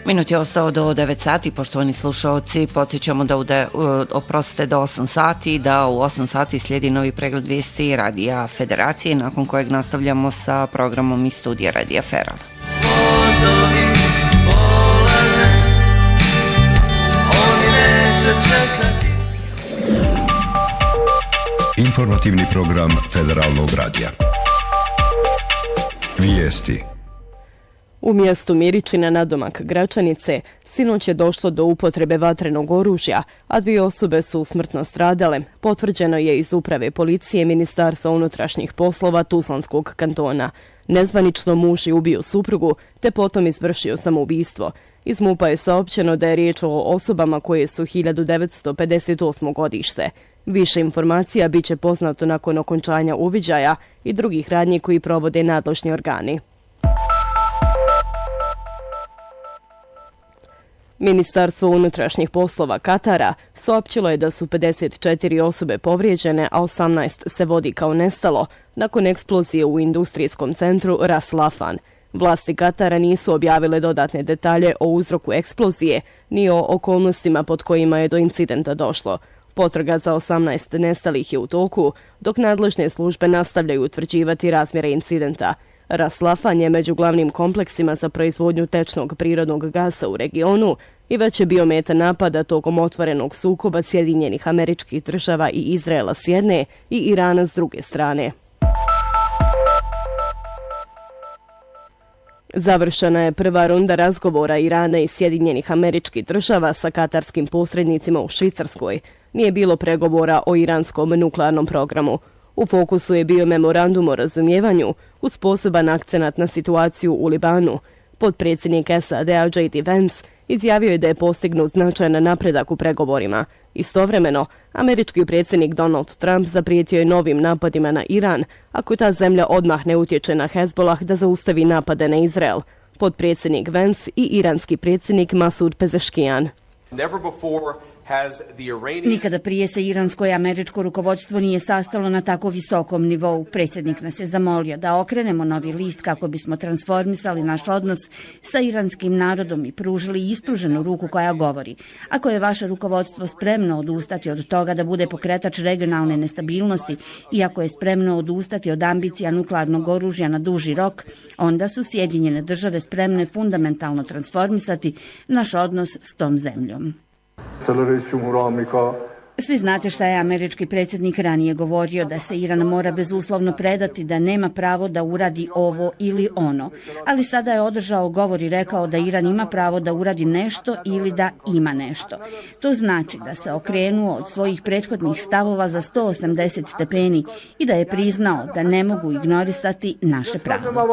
Minut je ostao do 9 sati, poštovani slušaoci, podsjećamo da do 8 sati, da u 8 sati slijedi novi pregled vijesti Radija Federacije, nakon kojeg nastavljamo sa programom iz studija Radija Feral. Informativni program Federalnog radija. Vijesti. U mjestu Miričina nadomak Gračanice sinoć je došlo do upotrebe vatrenog oružja, a 2 osobe su smrtno stradale. Potvrđeno je iz uprave policije Ministarstva unutrašnjih poslova Tuzlanskog kantona. Nezvanično muž je ubio suprugu, te potom izvršio samoubistvo. Iz MUP-a je saopćeno da je riječ o osobama koje su 1958. godište. Više informacija bit će poznato nakon okončanja uviđaja i drugih radnji koji provode nadležni organi. Ministarstvo unutrašnjih poslova Katara saopćilo je da su 54 osobe povrijeđene, a 18 se vodi kao nestalo nakon eksplozije u industrijskom centru Ras Laffan. Vlasti Katara nisu objavile dodatne detalje o uzroku eksplozije ni o okolnostima pod kojima je do incidenta došlo. Potraga za 18 nestalih je u toku, dok nadležne službe nastavljaju utvrđivati razmjere incidenta. Ras Laffan je među glavnim kompleksima za proizvodnju tečnog prirodnog gasa u regionu i već je bio meta napada tokom otvorenog sukoba Sjedinjenih Američkih Država i Izraela s jedne i Irana s druge strane. Završena je prva runda razgovora Irana i Sjedinjenih Američkih Država sa katarskim posrednicima u Švicarskoj. Nije bilo pregovora o iranskom nuklearnom programu. U fokusu je bio memorandum o razumijevanju uz poseban akcenat na situaciju u Libanu. Potpredsjednik SAD-a J.D. Vance izjavio je da je postignut značajan napredak u pregovorima. Istovremeno, američki predsjednik Donald Trump zaprijetio je novim napadima na Iran ako ta zemlja odmah ne utječe na Hezbollah da zaustavi napade na Izrael. Potpredsjednik Vance i iranski predsjednik Masud Pezeškijan. Nikada prije se iransko i američko rukovodstvo nije sastalo na tako visokom nivou. Predsjednik nas je zamolio da okrenemo novi list kako bismo transformisali naš odnos sa iranskim narodom i pružili ispruženu ruku koja govori: ako je vaše rukovodstvo spremno odustati od toga da bude pokretač regionalne nestabilnosti i ako je spremno odustati od ambicija nuklearnog oružja na duži rok, onda su Sjedinjene Države spremne fundamentalno transformisati naš odnos s tom zemljom. Svi znate šta je američki predsjednik ranije govorio, da se Iran mora bezuslovno predati, da nema pravo da uradi ovo ili ono. Ali sada je održao govor i rekao da Iran ima pravo da uradi nešto ili da ima nešto. To znači da se okrenuo od svojih prethodnih stavova za 180 stepeni i da je priznao da ne mogu ignorisati naše pravo.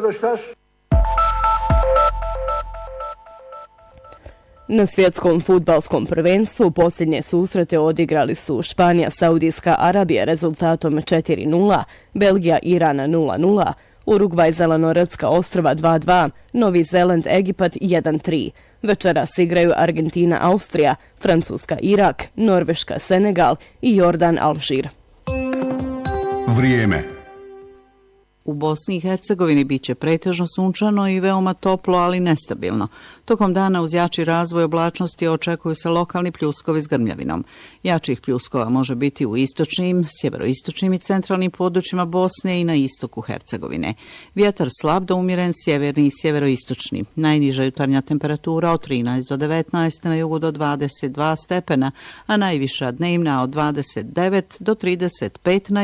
Na svjetskom fudbalskom prvenstvu posljednje susrete odigrali su Španija, Saudijska Arabija rezultatom 4:0, Belgija, Iran 0:0, Urugvaj, Zelenorodska ostrva 2:2, Novi Zeland, Egipat 1:3. Večeras igraju Argentina, Austrija, Francuska, Irak, Norveška, Senegal i Jordan, Alžir. Vrijeme. U Bosni i Hercegovini bit će pretežno sunčano i veoma toplo, ali nestabilno. Tokom dana uz jači razvoj oblačnosti očekuju se lokalni pljuskovi s grmljavinom. Jačih pljuskova može biti u istočnim, sjeveroistočnim i centralnim područjima Bosne i na istoku Hercegovine. Vjetar slab do umjeren sjeverni i sjeveroistočni. Najniža jutarnja temperatura od 13 do 19, na jugu do 22 stepena, a najviša dnevna od 29 do 35 na